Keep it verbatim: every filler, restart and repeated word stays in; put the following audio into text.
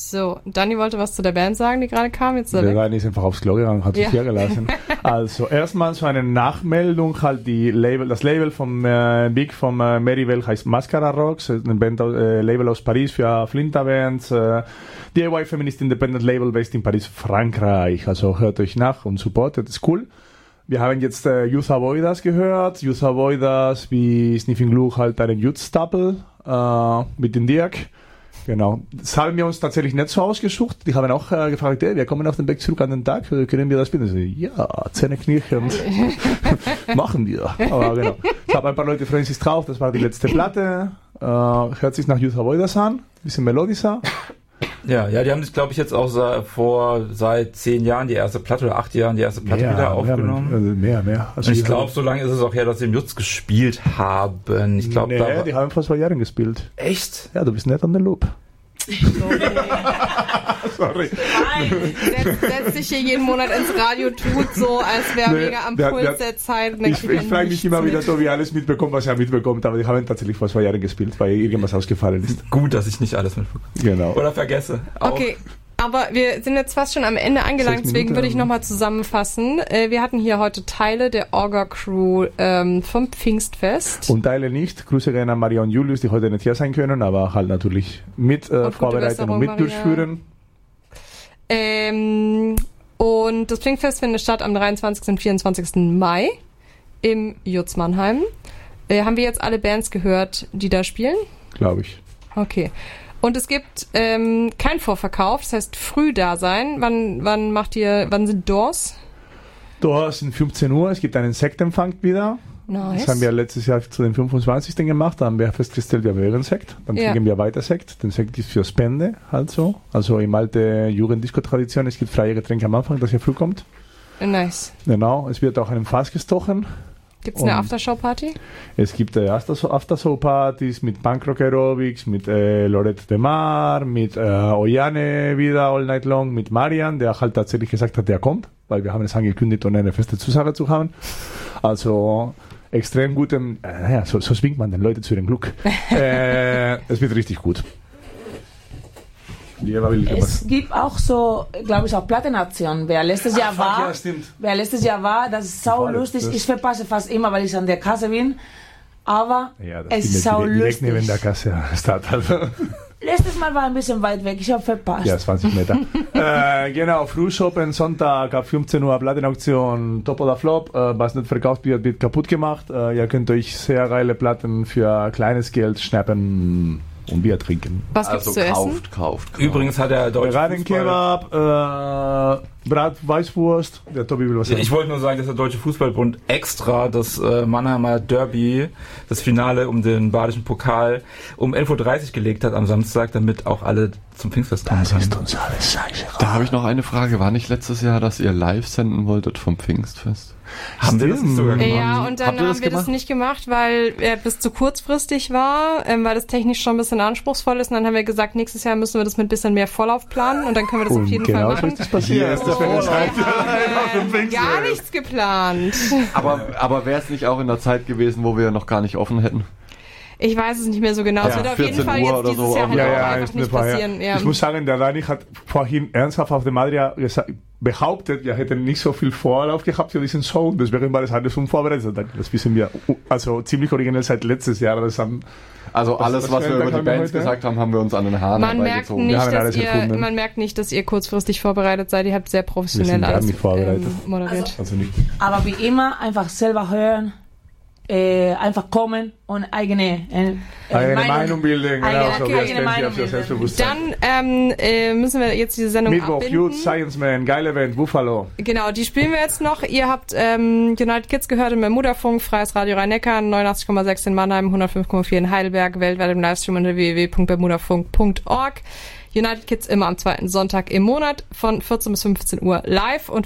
So, Dani wollte was zu der Band sagen, die gerade kam. Jetzt der Dani ist einfach aufs Klo gegangen, hat sich ja. hier gelassen. Also erstmal so eine Nachmeldung, halt die Label, das Label vom äh, Big vom äh, Merivale heißt Mascara Rocks, ein Band, äh, Label aus Paris für Flinterbands, äh, D I Y Feminist Independent Label based in Paris, Frankreich. Also hört euch nach und supportet, das ist cool. Wir haben jetzt äh, Youth Avoiders gehört. Youth Avoiders wie Sniffing Glue halt einen Youth Stapel äh, mit dem Dirk. Genau. Das haben wir uns tatsächlich nicht so ausgesucht. Die haben auch äh, gefragt, ey, wir kommen auf den Weg zurück an den Tag, können wir das bieten? So, ja, Zähne knirschend. Machen wir. Aber genau. Ich habe ein paar Leute freuen sich drauf, das war die letzte Platte. Äh, hört sich nach Youth Avoiders an, bisschen melodischer. Ja, ja, die haben sich, glaube ich, jetzt auch sa- vor seit zehn Jahren die erste Platte oder acht Jahren die erste Platte mehr, wieder aufgenommen. Mehr, also mehr, mehr. Also und ich glaube, so lange ist es auch her, dass sie im Jutz gespielt haben. Ich glaube, nee, da die haben vor zwei Jahren gespielt. Echt? Ja, du bist nicht an der Loop. Sorry. Nein, setzt, setzt sich hier jeden Monat ins Radio, tut so, als wäre nee, mega am der, Puls der, der Zeit. Und ich ich frage mich immer wieder, ob ich alles mitbekomme, was er mitbekommt, aber die haben tatsächlich vor zwei Jahren gespielt, weil irgendwas ausgefallen ist. Gut, dass ich nicht alles mitbekomme. Genau. Oder vergesse. Auch. Okay. Aber wir sind jetzt fast schon am Ende angelangt, deswegen würde ich nochmal zusammenfassen. Wir hatten hier heute Teile der Orga-Crew ähm, vom Pfingstfest. Und Teile nicht. Grüße gerne an Maria und Julius, die heute nicht hier sein können, aber halt natürlich mit äh, vorbereiten und mit Maria. durchführen. Ähm, und das Pfingstfest findet statt am dreiundzwanzigsten und vierundzwanzigsten Mai im Jutz Mannheim. Äh, haben wir jetzt alle Bands gehört, die da spielen? Glaube ich. Okay. Und es gibt ähm, kein Vorverkauf, das heißt früh da sein. Wann, wann macht ihr, wann sind Doors? Doors sind fünfzehn Uhr, es gibt einen Sektempfang wieder. Nice. Das haben wir letztes Jahr zu den fünfundzwanzigsten gemacht, da haben wir festgestellt, wir wären Sekt. Dann ja. trinken wir weiter Sekt. Den Sekt ist für Spende, halt so. Also im alte Jugenddisco-Tradition, es gibt freie Getränke am Anfang, das hier früh kommt. Nice. Genau, es wird auch ein Fass gestochen. Gibt es eine Aftershow-Party? Es gibt äh, Aftershow-Partys mit Punkrock-Aerobics, mit äh, Lorette de Mar, mit äh, Oyane wieder all night long, mit Marian, der halt tatsächlich gesagt hat, der kommt, weil wir haben es angekündigt, um eine feste Zusage zu haben. Also extrem gutem, äh, naja, so, so zwingt man den Leute zu ihrem Glück. äh, es wird richtig gut. Es gibt auch so, glaube ich, auch Plattenaktionen. Wer letztes Jahr Ach, war, ja, stimmt. wer letztes Jahr war, das ist sau lustig. Ich verpasse fast immer, weil ich an der Kasse bin. Aber ja, es ist sau lustig. Direkt neben der Kasse steht also. Letztes Mal war ein bisschen weit weg, ich habe verpasst. Ja, zwanzig Meter. äh, genau, Frühshoppen, Sonntag ab fünfzehn Uhr Plattenauktion, Top oder Flop. Äh, was nicht verkauft wird, wird kaputt gemacht. Äh, ihr könnt euch sehr geile Platten für kleines Geld schnappen und Bier trinken. Was gibt's also zu kauft, essen? Kauft, kauft. Übrigens hat der deutsche Kebab, äh, Brat, Weißwurst. Der Tobi will was sagen. Ich wollte nur sagen, dass der Deutsche Fußballbund extra das äh, Mannheimer Derby, das Finale um den badischen Pokal, um elf Uhr dreißig gelegt hat am Samstag, damit auch alle zum Pfingstfest kommen können. Das ist uns alles scheiße. Da habe ich noch eine Frage. War nicht letztes Jahr, dass ihr live senden wolltet vom Pfingstfest? Haben wir das nicht sogar gemacht? Ja, und dann Habt ihr das haben wir gemacht? das nicht gemacht, weil er bis zu kurzfristig war, ähm, weil das technisch schon ein bisschen anspruchsvoll ist. Und dann haben wir gesagt, nächstes Jahr müssen wir das mit ein bisschen mehr Vorlauf planen und dann können wir das Und auf jeden genau Fall so machen. ist das passiert. Oh, gar nichts geplant. Aber, aber wäre es nicht auch in der Zeit gewesen, wo wir noch gar nicht offen hätten? Ich weiß es nicht mehr so genau. Es Ja, wird auf jeden vierzehn Fall Uhr jetzt oder dieses so, Jahr aber- halt Ja, auch ja, einfach ist nicht mir vorher. passieren. Ja. Ich muss sagen, der Dani hat vorhin ernsthaft auf dem Adria gesa- behauptet, wir hätten nicht so viel Vorlauf gehabt für diesen Song, deswegen war das alles unvorbereitet. Das wissen wir, also ziemlich originell seit letztes Jahr. Das haben, Also Was- alles, was was, für wir einen über Tag die haben wir Bands heute? gesagt haben, haben wir uns an den Haaren Man merkt, herbeigezogen. nicht, Wir haben dass alles ihr, erfunden. man merkt nicht, dass ihr kurzfristig vorbereitet seid. Ihr habt sehr Wir professionell sind gar alles nicht vorbereitet. ähm, moderiert. also nicht. Aber wie immer, einfach selber hören, äh, einfach kommen und eigene, äh, Eigene Meinung bilden, genau, eigene, so okay, wie eigene es Meinung auf das bilden. Selbstbewusstsein. Dann ähm, äh, müssen wir jetzt diese Sendung Mittwoch, abbinden. Youth, Science Man, geile Band, Buffalo. Genau, die spielen wir jetzt noch. Ihr habt ähm, United Kids gehört im Bermudafunk, Freies Radio Rhein-Neckar, neunundachtzig Komma sechs in Mannheim, hundertfünf Komma vier in Heidelberg, weltweit im Livestream unter w w w punkt bermudafunk punkt org. United Kids immer am zweiten Sonntag im Monat von vierzehn bis fünfzehn Uhr live und